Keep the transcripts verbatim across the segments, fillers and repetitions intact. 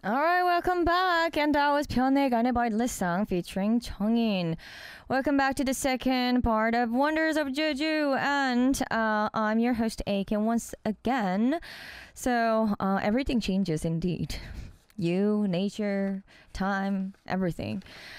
Alright, welcome back. And that was 변해가는 by Lisang featuring Chongin. Welcome back to the second part of Wonders of Jeju. And uh, I'm your host, Aiken, once again. So uh, everything changes indeed. You, nature, time, everything.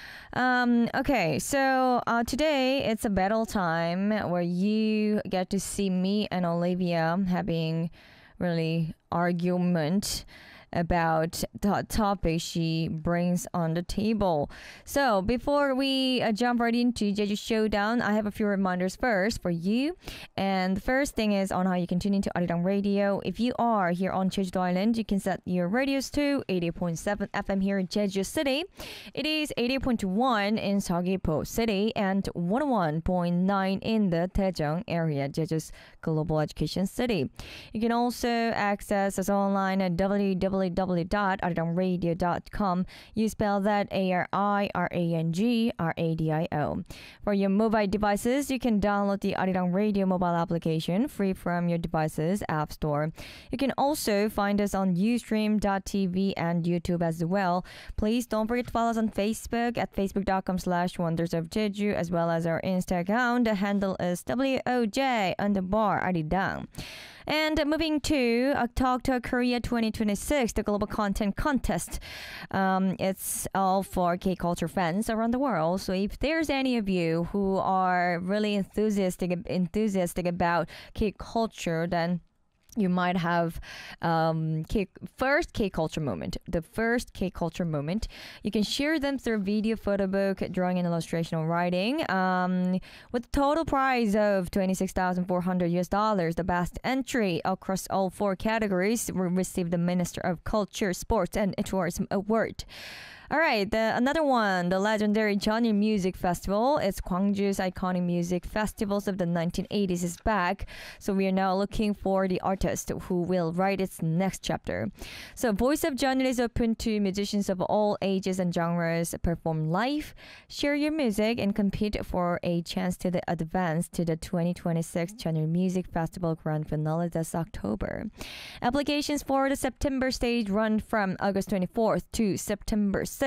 Um, okay, so uh, today it's a battle time where you get to see me and Olivia having really argument about the topic she brings on the table. So before we uh, jump right into Jeju Showdown, I have a few reminders first for you. And the first thing is on how you can tune into Arirang Radio. If you are here on Jeju Island, you can set your radios to eighty point seven F M here in Jeju City. It is eighty point one in Seogwipo City and one oh one point nine in the Daejeong area, Jeju's global education city. You can also access us online at w w w dot arirang radio dot com. You spell that A R I R A N G R A D I O. For your mobile devices, you can download the Arirang Radio mobile application free from your device's app store. You can also find us on ustream dot t v and YouTube as well. Please don't forget to follow us on Facebook at facebook dot com slash wonders of Jeju, as well as our Insta account. The handle is W O J underbar Arirang. And moving to uh, Talk Talk Korea twenty twenty-six, the global content contest. Um, it's all for K-culture fans around the world. So if there's any of you who are really enthusiastic enthusiastic about K-culture, then you might have um, K- first K-culture moment, the first K-culture moment. You can share them through video, photo book, drawing and illustration or writing. Um, with a total prize of twenty-six thousand four hundred U S dollars, the best entry across all four categories will receive the Minister of Culture, Sports and Tourism Award. All right, the, another one, the legendary Jeonnil Music Festival. It's Gwangju's iconic music festivals of the nineteen eighties is back. So we are now looking for the artist who will write its next chapter. So Voice of Jeonnil is open to musicians of all ages and genres. Perform live, share your music, and compete for a chance to the advance to the twenty twenty-six Jeonnil Music Festival Grand Finale this October. Applications for the September stage run from August twenty-fourth to September sixth.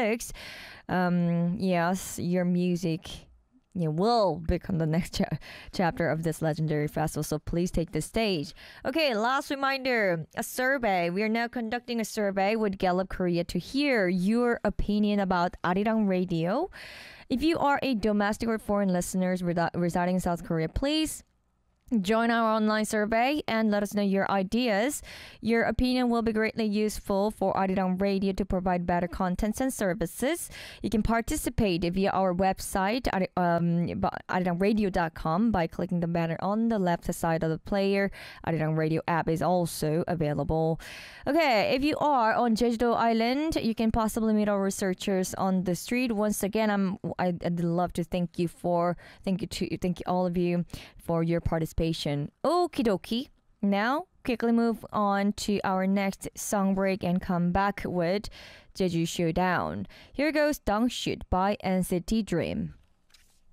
Um, yes, your music you know, will become the next cha- chapter of this legendary festival, so please take the stage. Okay, last reminder, a survey. We are now conducting a survey with Gallup Korea to hear your opinion about Arirang Radio. If you are a domestic or foreign listeners resi- residing in South Korea, please join our online survey and let us know your ideas. Your opinion will be greatly useful for Arirang Radio to provide better contents and services. You can participate via our website, um, arirang radio dot com, by clicking the banner on the left side of the player. Arirang Radio app is also available. Okay, if you are on Jeju Island, you can possibly meet our researchers on the street. Once again, I'm, I'd, I'd love to thank you for, thank you to, thank you all of you for your participation. Okie dokie. Now, quickly move on to our next song break and come back with Jeju Showdown. Here goes Don't Shoot by N C T Dream.